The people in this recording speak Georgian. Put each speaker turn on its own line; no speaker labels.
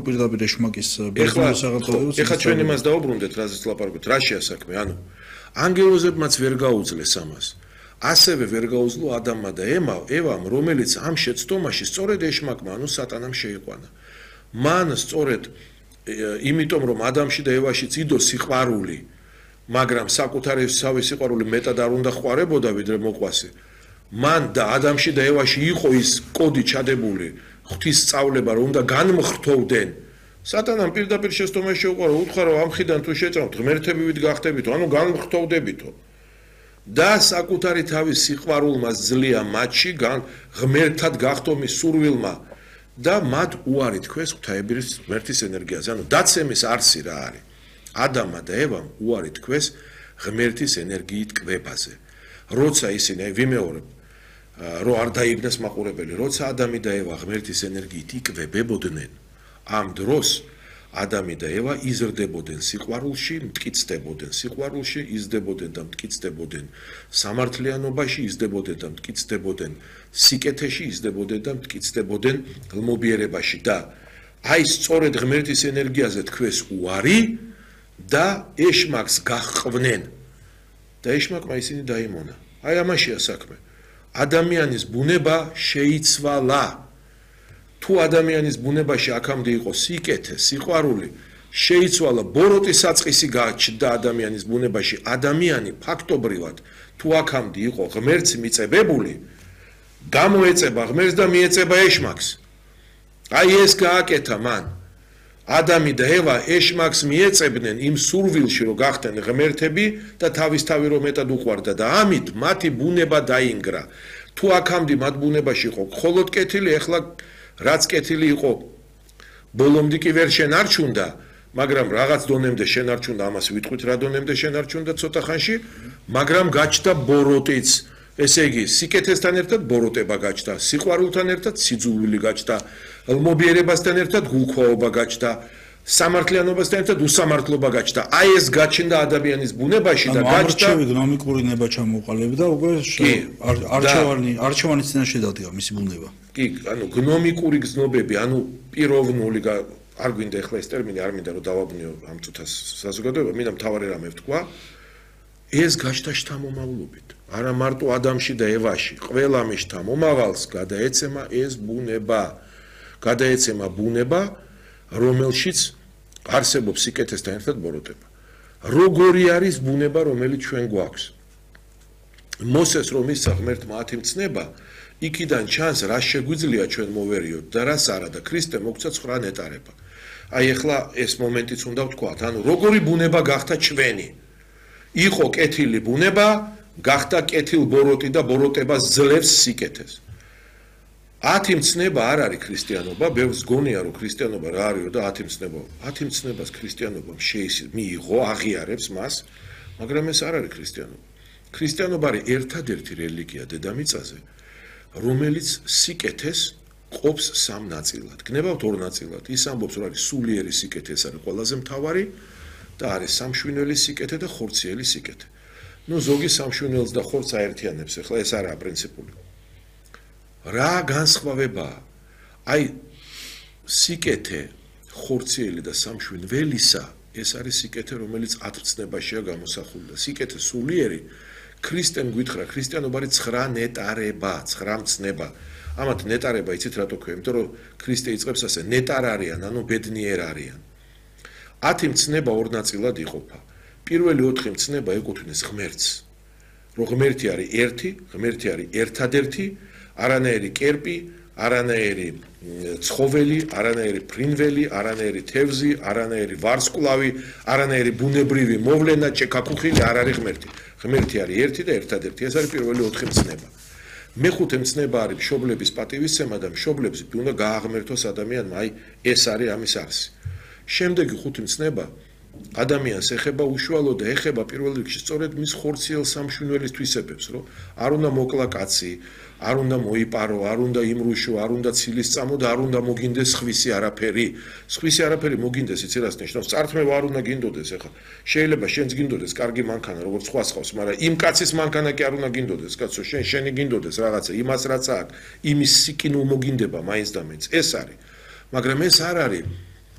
პირდაპირ ეშმაკის
ეხლა ჩვენ იმას დაუბრუნდეთ, რაზეც ლაპარაკობთ, რა შეასაქმე, ანუ ანგელოზებმაც ვერ გაუძლეს ამას. ასევე ვერ გაუძლო ადამმა და ევამ, რომელიც ამ შეცდომაში სწორედ ეშმაკმა, ანუ სატანამ შეიყვანა. მან სწორედ იმიტომ რომ ადამში და ევაში წიდო სიყვარული, მაგრამ საკუთარი სიყვარული მეტად არ უნდა ხვარებოდა ვიდრე მოყვასი. მან და ადამში და ევაში იყო ის კოდი ჩადებული, ღვთისწავლება, რომ უნდა განმხრთოვდნენ. სატანამ პირდაპირ შეცდომაში შეუყვარა, უთხრა რომ ამ ხიდან თუ შეწამთ, ღმერთებივით გახდებითო, ანუ განმხრთოვდებითო. და საკუთარი თავის სიყვარულმა ძლია მათში ღმერთად გახდომის სურვილმა და მათ უარი თქვეს ღვთაებრივის ღმერთის ენერგიაზე. ანუ დაცემის არსი რა არის? ადამმა და ევამ უარი თქვეს ღმერთის ენერგიით კვებაზე. როცა ისინი, ვიმეორებ, რომ არ დაიგნეს მაყურებელი, როცა ადამი და ევა ღმერთის ენერგიით იკვებებოდნენ, ამ დროს ადამი და ევა იზრდებოდნენ სიყვარულში, მტკიცდებოდნენ სიყვარულში, იზრდებოდნენ და მტკიცდებოდნენ სამართლიანობაში, იზრდებოდნენ და მტკიცდებოდნენ სიკეთეში, იზრდებოდნენ და მტკიცდებოდნენ გლმობიერებაში და აი სწორედ ღმერთის ენერგიაზე თქვეს უარი და ეშმაკს გაჰყვნენ და ეშმაკმა ისინი დაიმონა. აი ამაშია საქმე. ადამიანის ბუნება შეიცვალა. თუ ადამიანის ბუნებაში აქამდე იყო სიკეთე, სიყვარული, შეიცვალა, ბოროტი საწყისი გაჩნდა ადამიანის ბუნებაში, ადამიანი ფაქტობრივად თუ აქამდე იყო ღმერთს მიწებებული, გამოეწება ღმერთს და მიეწება ეშმაკს. აი ეს გააკეთა მან. ადამი და ევა ეშმაკს მიეწებდნენ იმ სურვილში, რომ გახდნენ ღმერთები და თავისთავი რომ მეტად უყვარდა და ამით მათი ბუნება დაინგრა. თუ აქამდე მათ ბუნებაში იყო მხოლოდ კეთილი, ეხლა რაც კეთილი იყო, ბოლომდე კი ვერ შენარჩუნდა, მაგრამ რაღაც დონემდე შენარჩუნდა, ამას ვიტყვით რა დონემდე შენარჩუნდა ცოტა ხანში, მაგრამ გაჩნდა ბოროტიც. ესე იგი, სიკეთესთან ერთად ბოროტება გაჩნდა, სიყვარულთან ერთად სიძულვილი გაჩნდა, ლმობიერებასთან ერთად გულქვაობა გაჩნდა, სამართლიანობასთან ერთად უსამართლობა გაჩნდა. აი ეს გაჩნდა ადამიანის ბუნებაში და გაჩნდა
გნომიკური ნება ჩამოყალიბდა, უკვე არჩევანის წინაშე დადგა მისი ბუნება.
კი, ანუ გნომიკური გზნობები, ანუ პიროვნული არ გვინდა ეხლა ეს ტერმინი, არ მინდა რომ დავაბნიო ამ წუთას საზოგადოება, მინდა მთავარი რამე ვთქვა. ეს გაჩნდა შთამომავლობით. არა მარტო ადამიანში და ევაში, ყველა მის შთამომავალს გადაეცემა ეს ბუნება. გადაეცემა ბუნება, რომელშიც არსებობს სიკეთესთან ერთად ბოროტება. როგორი არის ბუნება, რომელიც ჩვენ გვაქვს? მოსეს რომ მისცა ღმერთმა 10 მცნება, იქიდან ჩანს რა შეგვიძლია ჩვენ მოვერიოთ და რას არა და ქრისტე მოგცა 9 ნეტარება. აი ახლა ეს მომენტიც უნდა ვთქვათ, ანუ როგორი ბუნება გახდა ჩვენი? იყო კეთილი ბუნება, გახდა კეთილ ბოროტი და ბოროტება ძლევს სიკეთეს. 10 მცნება არ არის ქრისტიანობა, ბევრს გონია რომ ქრისტიანობა რა არისო და 10 მცნება. 10 მცნებას ქრისტიანობამ მიიღო, აღიარებს მას, მაგრამ ეს არ არის ქრისტიანობა. ქრისტიანობა არის ერთადერთი რელიგია დედამიწაზე, რომელიც სიკეთეს ყოფს 3 ნაწილად. გნებავთ 2 ნაწილად. ის ამბობს რომ არის სულიერი სიკეთე, ეს არის ყველაზე მთავარი და არის სამშვინელი სიკეთე და ხორციელი სიკეთე. ნუ ზოგი სამშვინელს და ხორცს აერთიანებს, ახლა ეს არაა პრინციპული. რა განსხვავებაა? აი სიკეთე, ხორციელი და სამშვენველისა, ეს არის სიკეთე, რომელიც 10 მცნებაშია გამოსახული და სიკეთე სულიერი ქრისტემ გითხრა, ქრისტიანობა არის 9 ნეტარება, 9 მცნება. ამათ ნეტარება იცით რატო ქვია? იმიტომ რომ ქრისტე იწყებს ასე, ნეტარ არიან, ანუ ბედნიერ არიან. 10 მცნება 2 ნაწილად იყოფა. პირველი 4 მცნება ეკუთვნის ღმერთს. რომ ღმერთი არის ერთი, ღმერთი არის ერთადერთი, არანაირი კერპი, არანაირი ცხოველი, არანაირი ფრინველი, არანაირი თევზი, არანაირი ვარსკვლავი, არანაირი ბუნებრივი მოვლენა, ჭექაქუხილი არ არის ღმერთი. ღმერთი არის ერთი და ერთადერთი. ეს არის პირველი 4 მცნება. მეხუთე მცნება არის მშობლების პატივისცემა და მშობლებს უნდა გააღმერთოს ადამიანმა, აი ეს არის ამის არსი. შემდეგი 5 მცნება ადამიანს ეხება უშუალოდ და ეხება პირველ რიგში სწორედ მის ხორციელ სამშვენველის თვისებებს, რომ არ უნდა მოკლა კაცი, არ უნდა მოიპარო, არ უნდა იმრუშო, არ უნდა ცილის წამო და არ უნდა მოგინდეს სხვისი არაფერი. სხვისი არაფერი მოგინდეს, იცი რას ნიშნავს? წართმევა არ უნდა გინდოდეს, ეხლა შეიძლება შენც გინდოდეს კარგი მანქანა, როგორც სხვა ხავს, მაგრამ იმ კაცის მანქანა კი არ უნდა გინდოდეს, კაცო, შენი გინდოდეს რაღაცა, იმას რაც აქვს, იმის სიკინულ მოგინდება მაინც და მაინც. ეს არის. მაგრამ ეს არ არის